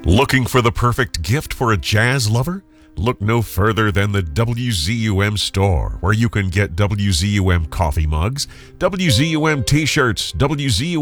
Looking for the perfect gift for a jazz lover? Look no further than the WZUM store, where you can get WZUM coffee mugs, WZUM t-shirts, WZUM